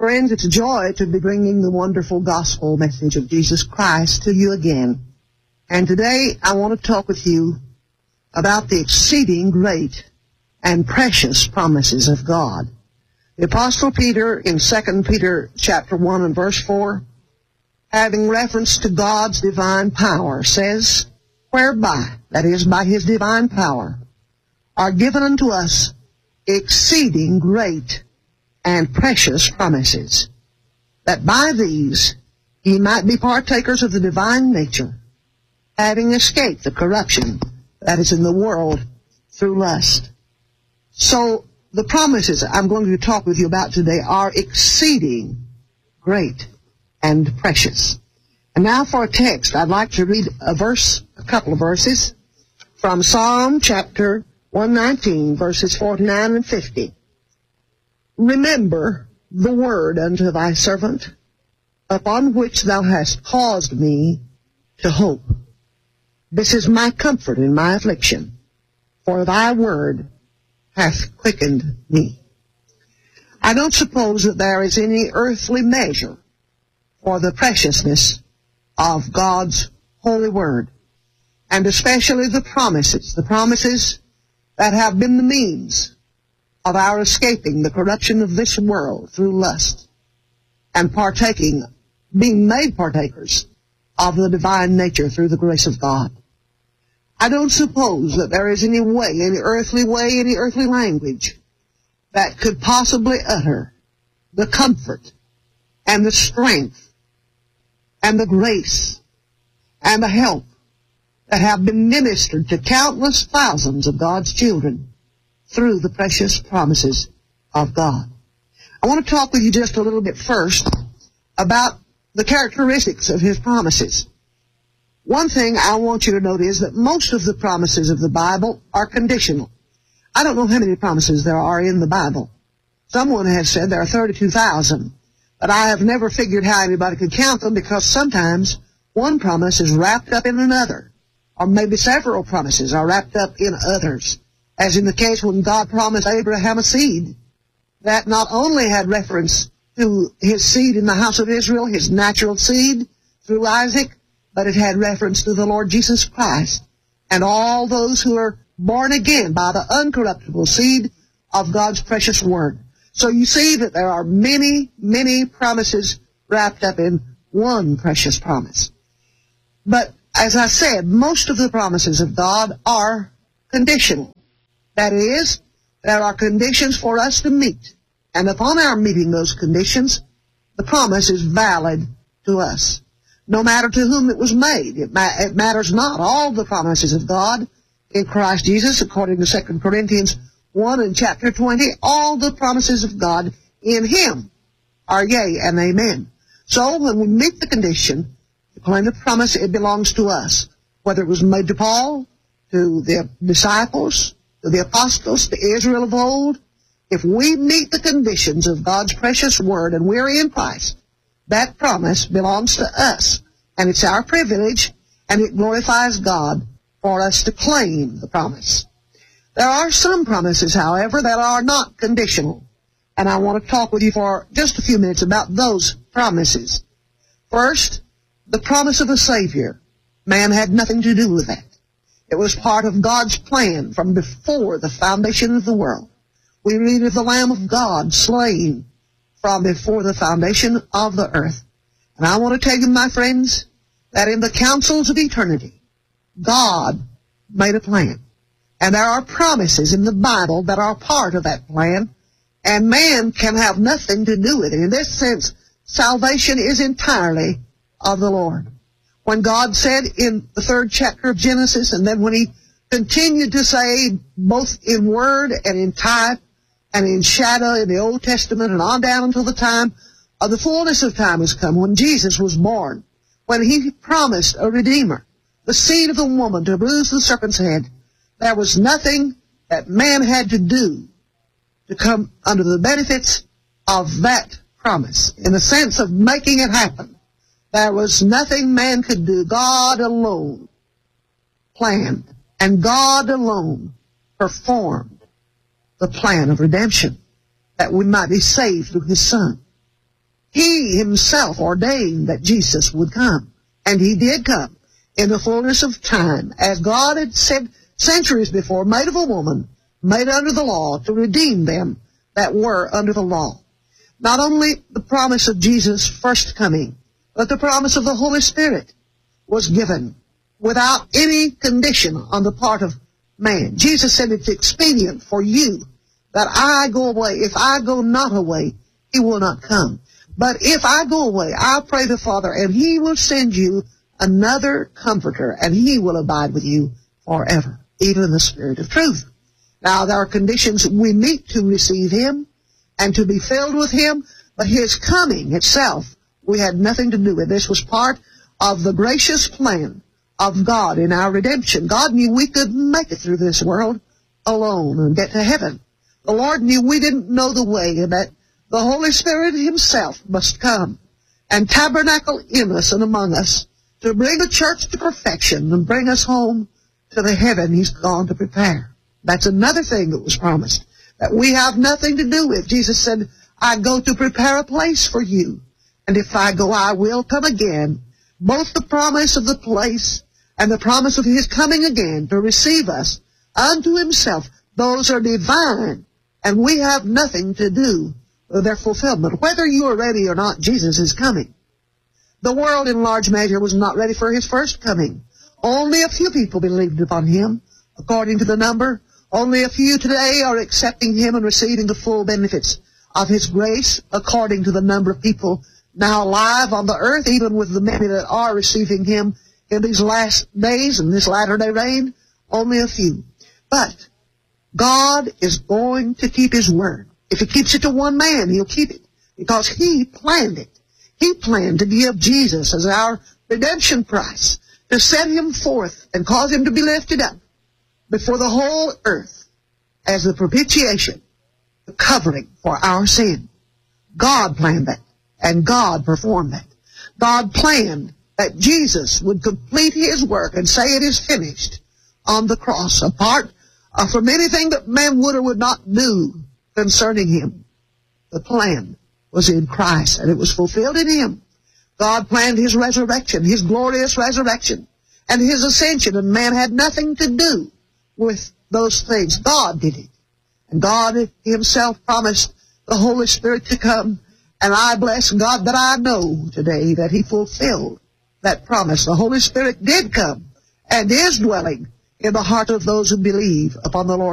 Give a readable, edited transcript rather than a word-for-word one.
Friends, it's a joy to be bringing the wonderful gospel message of Jesus Christ to you again. And today I want to talk with you about the exceeding great and precious promises of God. The Apostle Peter in 2 Peter chapter 1 and verse 4, having reference to God's divine power, says, whereby, that is, by His divine power, are given unto us exceeding great and precious promises, that by these ye might be partakers of the divine nature, having escaped the corruption that is in the world through lust. So the promises I'm going to talk with you about today are exceeding great and precious. And now for a text, I'd like to read a couple of verses from Psalm chapter 119, verses 49 and 50. Remember the word unto thy servant, upon which thou hast caused me to hope. This is my comfort in my affliction, for thy word hath quickened me. I don't suppose that there is any earthly measure for the preciousness of God's holy word, and especially the promises that have been the means of our escaping the corruption of this world through lust and being made partakers of the divine nature through the grace of God. I don't suppose that there is any earthly language that could possibly utter the comfort and the strength and the grace and the help that have been ministered to countless thousands of God's children through the precious promises of God. I want to talk with you just a little bit first about the characteristics of His promises. One thing I want you to note is that most of the promises of the Bible are conditional. I don't know how many promises there are in the Bible. Someone has said there are 32,000, but I have never figured how anybody could count them, because sometimes one promise is wrapped up in another, or maybe several promises are wrapped up in others, as in the case when God promised Abraham a seed that not only had reference to his seed in the house of Israel, his natural seed through Isaac, but it had reference to the Lord Jesus Christ and all those who are born again by the uncorruptible seed of God's precious word. So you see that there are many, many promises wrapped up in one precious promise. But as I said, most of the promises of God are conditional. That is, there are conditions for us to meet. And upon our meeting those conditions, the promise is valid to us, no matter to whom it was made. It matters not. All the promises of God in Christ Jesus, according to 2 Corinthians 1 and chapter 20, all the promises of God in Him are yea and amen. So when we meet the condition, to claim the promise, it belongs to us. Whether it was made to Paul, to the disciples, to the apostles, to Israel of old, if we meet the conditions of God's precious word and we're in Christ, that promise belongs to us. And it's our privilege, and it glorifies God for us to claim the promise. There are some promises, however, that are not conditional. And I want to talk with you for just a few minutes about those promises. First, the promise of a Savior. Man had nothing to do with that. It was part of God's plan from before the foundation of the world. We read of the Lamb of God slain from before the foundation of the earth. And I want to tell you, my friends, that in the councils of eternity, God made a plan. And there are promises in the Bible that are part of that plan, and man can have nothing to do with it. In this sense, salvation is entirely of the Lord. When God said in the 3rd chapter of Genesis, and then when He continued to say, both in word and in type and in shadow in the Old Testament and on down until the time of the fullness of time has come, when Jesus was born, when He promised a Redeemer, the seed of the woman to bruise the serpent's head, there was nothing that man had to do to come under the benefits of that promise, in the sense of making it happen. There was nothing man could do. God alone planned, and God alone performed the plan of redemption, that we might be saved through His Son. He himself ordained that Jesus would come. And he did come in the fullness of time, as God had said centuries before, made of a woman, made under the law, to redeem them that were under the law. Not only the promise of Jesus' first coming, but the promise of the Holy Spirit was given without any condition on the part of man. Jesus said, it's expedient for you that I go away. If I go not away, he will not come. But if I go away, I'll pray the Father, and he will send you another comforter, and he will abide with you forever, even the Spirit of truth. Now, there are conditions we meet to receive him and to be filled with him, but his coming itself we had nothing to do with. This was part of the gracious plan of God in our redemption. God knew we couldn't make it through this world alone and get to heaven. The Lord knew we didn't know the way, and that the Holy Spirit himself must come and tabernacle in us and among us to bring the church to perfection and bring us home to the heaven he's gone to prepare. That's another thing that was promised, that we have nothing to do with. Jesus said, I go to prepare a place for you, and if I go, I will come again. Both the promise of the place and the promise of his coming again to receive us unto himself, those are divine, and we have nothing to do with their fulfillment. Whether you are ready or not, Jesus is coming. The world in large measure was not ready for his first coming. Only a few people believed upon him, according to the number. Only a few today are accepting him and receiving the full benefits of his grace, according to the number of people now alive on the earth, even with the many that are receiving him in these last days and this latter-day reign. Only a few. But God is going to keep his word. If he keeps it to one man, he'll keep it, because he planned it. He planned to give Jesus as our redemption price, to set him forth and cause him to be lifted up before the whole earth as the propitiation, the covering for our sin. God planned that, and God performed that. God planned that Jesus would complete his work and say it is finished on the cross, apart from anything that man would or would not do concerning him. The plan was in Christ, and it was fulfilled in him. God planned his resurrection, his glorious resurrection, and his ascension, and man had nothing to do with those things. God did it. And God himself promised the Holy Spirit to come, and I bless God that I know today that he fulfilled that promise. The Holy Spirit did come and is dwelling in the heart of those who believe upon the Lord.